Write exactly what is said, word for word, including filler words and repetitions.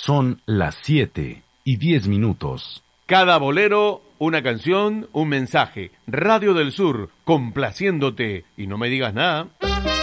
Son las siete y diez minutos. Cada bolero, una canción, un mensaje. Radio del Sur, complaciéndote. Y no me digas nada.